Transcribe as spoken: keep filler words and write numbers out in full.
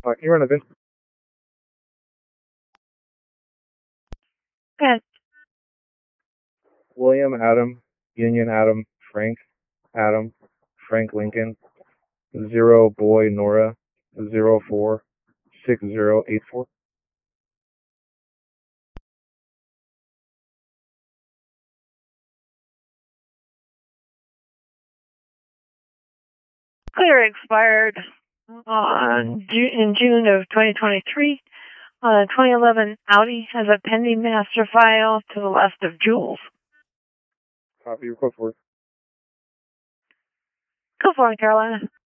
Uh, can you run a V I N? Good. William Adam, Union Adam, Frank Adam, Frank Lincoln, zero boy Nora, zero four six zero eight four. Clear expired on Ju- in June of twenty twenty-three. Uh, twenty eleven Audi has a pending master file to the left of Jules. Copy, report for. Go for it, Carolina.